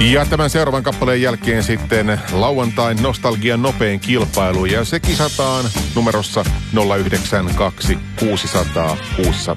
Ja tämän seuraavan kappaleen jälkeen sitten lauantain nostalgian nopein kilpailu. Ja se kisataan numerossa 092 600 600.